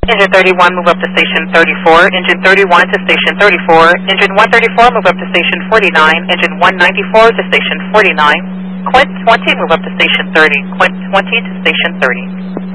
Engine 31, move up to station 34. Engine 31 to station 34. Engine 134, move up to station 49. Engine 194 to station 49. Quint 20, move up to station 30. Quint 20 to station 30.